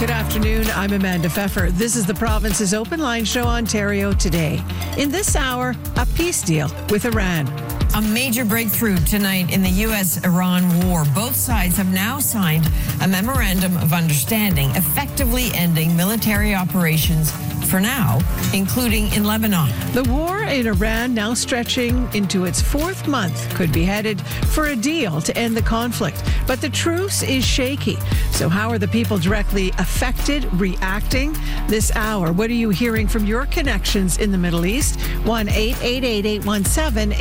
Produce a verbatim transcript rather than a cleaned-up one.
Good afternoon. I'm Amanda Pfeffer. This is the province's Open Line Show, Ontario Today. In this hour, a peace deal with Iran. A major breakthrough tonight in the U S Iran war. Both sides have now signed a memorandum of understanding, effectively ending military operations for now, including in Lebanon. The war in Iran, now stretching into its fourth month, could be headed for a deal to end the conflict. But the truce is shaky. So how are the people directly affected reacting this hour? What are you hearing from your connections in the Middle East? one eight eight eight eight one seven